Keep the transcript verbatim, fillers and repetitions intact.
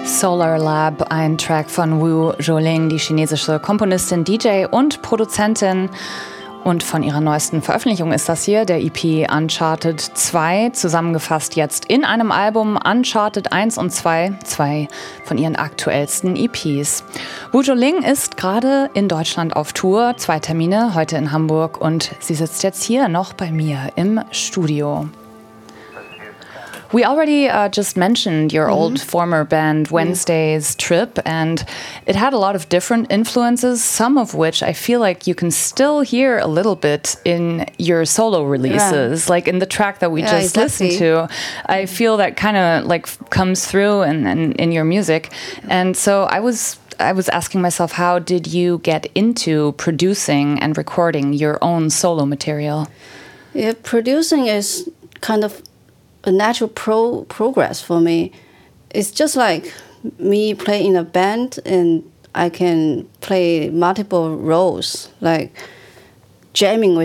Solar Lab, ein Track von Wu Zhuoling, die chinesische Komponistin, D J und Produzentin. Und von ihrer neuesten Veröffentlichung ist das hier, der E P Uncharted zwei, zusammengefasst jetzt in einem Album Uncharted eins und zwei, zwei von ihren aktuellsten E Ps. Wu Zhuoling ist gerade in Deutschland auf Tour, zwei Termine, heute in Hamburg, und sie sitzt jetzt hier noch bei mir im Studio. We already uh, just mentioned your mm-hmm. old former band Wednesday's Trip, and it had a lot of different influences, some of which I feel like you can still hear a little bit in your solo releases, yeah. like in the track that we yeah, just exactly. listened to. I feel that kind of like comes through in, in, in your music. And so I was I was asking myself, how did you get into producing and recording your own solo material? Yeah, producing is kind of a natural pro- progress for me. It's just like me playing in a band, and I can play multiple roles, like jamming with